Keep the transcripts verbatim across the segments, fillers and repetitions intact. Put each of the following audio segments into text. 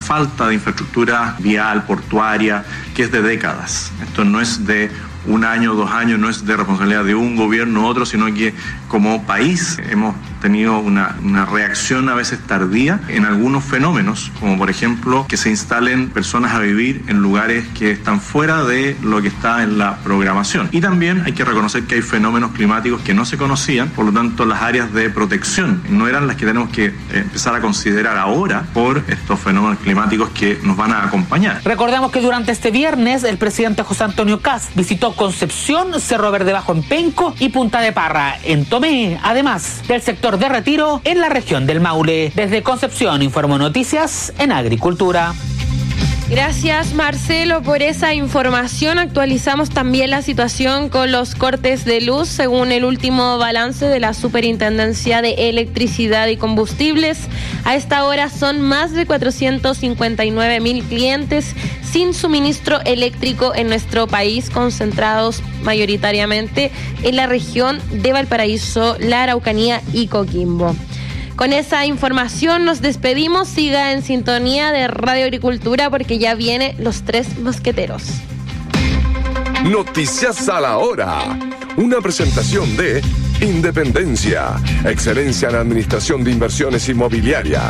falta de infraestructura vial, portuaria, que es de décadas. Esto no es de un año, dos años, no es de responsabilidad de un gobierno u otro, sino que como país hemos tenido una, una reacción a veces tardía en algunos fenómenos, como por ejemplo que se instalen personas a vivir en lugares que están fuera de lo que está en la programación. Y también hay que reconocer que hay fenómenos climáticos que no se conocían, por lo tanto las áreas de protección no eran las que tenemos que empezar a considerar ahora por estos fenómenos climáticos que nos van a acompañar. Recordemos que durante este viernes el presidente José Antonio Kast visitó Concepción, Cerro Verde Bajo en Penco y Punta de Parra en Tomé, además del sector de Retiro en la región del Maule. Desde Concepción informó Noticias en Agricultura. Gracias, Marcelo, por esa información. Actualizamos también la situación con los cortes de luz. Según el último balance de la Superintendencia de Electricidad y Combustibles, a esta hora son más de cuatrocientos cincuenta y nueve mil clientes sin suministro eléctrico en nuestro país, concentrados mayoritariamente en la región de Valparaíso, la Araucanía y Coquimbo. Con esa información nos despedimos. Siga en sintonía de Radio Agricultura porque ya viene Los Tres Mosqueteros. Noticias a la hora. Una presentación de Independencia, excelencia en administración de inversiones inmobiliarias.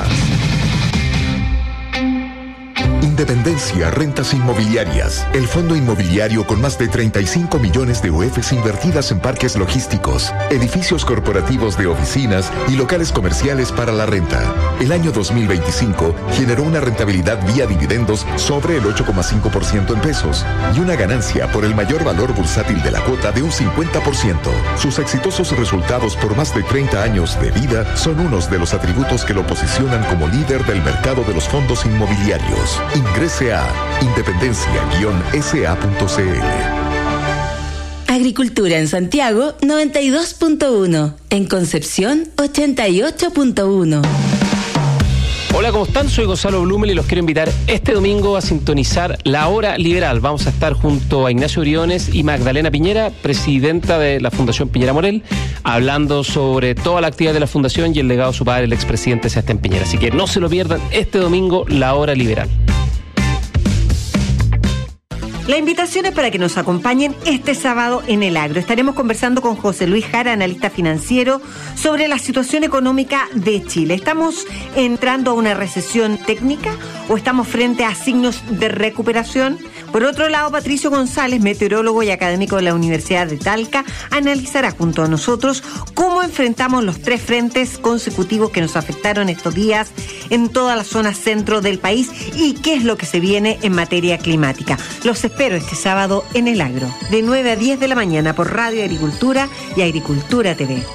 Independencia Rentas Inmobiliarias, el fondo inmobiliario con más de treinta y cinco millones de U Fs invertidas en parques logísticos, edificios corporativos de oficinas y locales comerciales para la renta. El año dos mil veinticinco generó una rentabilidad vía dividendos sobre el ocho coma cinco por ciento en pesos y una ganancia por el mayor valor bursátil de la cuota de un cincuenta por ciento. Sus exitosos resultados por más de treinta años de vida son unos de los atributos que lo posicionan como líder del mercado de los fondos inmobiliarios. Ingrese a independencia guion s a punto c l. Agricultura en Santiago noventa y dos punto uno, en Concepción ochenta y ocho punto uno. Hola, ¿cómo están? Soy Gonzalo Blumel y los quiero invitar este domingo a sintonizar La Hora Liberal. Vamos a estar junto a Ignacio Briones y Magdalena Piñera, presidenta de la Fundación Piñera Morel, hablando sobre toda la actividad de la Fundación y el legado de su padre, el expresidente Sebastián Piñera. Así que no se lo pierdan este domingo, La Hora Liberal. La invitación es para que nos acompañen este sábado en El Agro. Estaremos conversando con José Luis Jara, analista financiero, sobre la situación económica de Chile. ¿Estamos entrando a una recesión técnica o estamos frente a signos de recuperación? Por otro lado, Patricio González, meteorólogo y académico de la Universidad de Talca, analizará junto a nosotros cómo enfrentamos los tres frentes consecutivos que nos afectaron estos días en toda la zona centro del país y qué es lo que se viene en materia climática. Los espero este sábado en El Agro, de nueve a diez de la mañana por Radio Agricultura y Agricultura T V.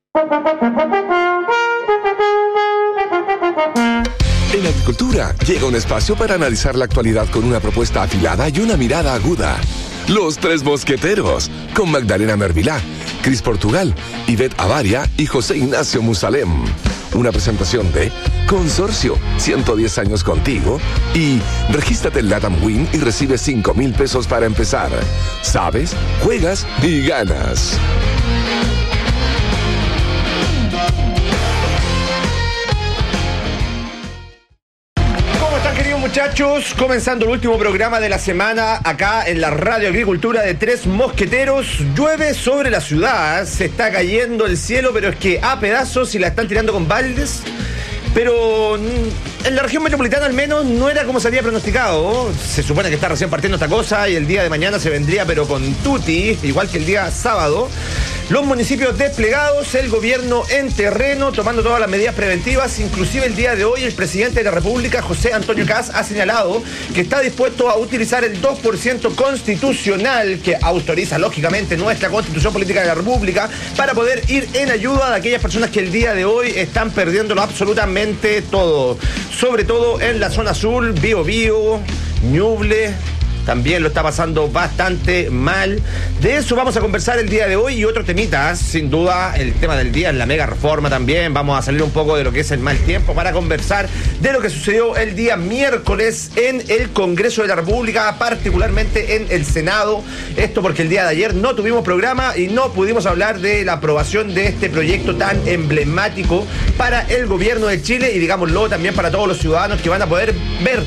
En Agricultura llega un espacio para analizar la actualidad con una propuesta afilada y una mirada aguda. Los Tres Mosqueteros, con Magdalena Mervilá, Cris Portugal, Ivette Avaria y José Ignacio Musalem. Una presentación de Consorcio, ciento diez años contigo, y regístrate en Latam Win y recibe cinco mil pesos para empezar. Sabes, juegas y ganas. Muchachos, comenzando el último programa de la semana acá en la Radio Agricultura de Tres Mosqueteros. Llueve sobre la ciudad, se está cayendo el cielo, pero es que a pedazos y la están tirando con baldes. Pero en la región metropolitana al menos no era como se había pronosticado. Se supone que está recién partiendo esta cosa y el día de mañana se vendría pero con tutti, igual que el día sábado. Los municipios desplegados, el gobierno en terreno, tomando todas las medidas preventivas. Inclusive el día de hoy el presidente de la República, José Antonio Kast, ha señalado que está dispuesto a utilizar el dos por ciento constitucional que autoriza lógicamente nuestra Constitución Política de la República para poder ir en ayuda de aquellas personas que el día de hoy están perdiéndolo absolutamente todo. Sobre todo en la zona sur, Biobío, Ñuble, también lo está pasando bastante mal. De eso vamos a conversar el día de hoy y otros temitas, sin duda el tema del día es la mega reforma también. Vamos a salir un poco de lo que es el mal tiempo para conversar de lo que sucedió el día miércoles en el Congreso de la República, particularmente en el Senado. Esto porque el día de ayer no tuvimos programa y no pudimos hablar de la aprobación de este proyecto tan emblemático para el gobierno de Chile y digámoslo también para todos los ciudadanos que van a poder ver